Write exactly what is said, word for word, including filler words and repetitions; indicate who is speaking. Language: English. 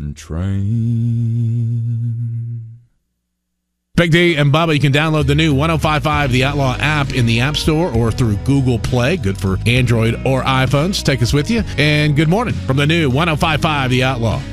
Speaker 1: train.
Speaker 2: Big D and Bubba, you can download the new one oh five point five The Outlaw app in the App Store or through Google Play. Good for Android or iPhones. Take us with you. And good morning from the new one oh five point five The Outlaw.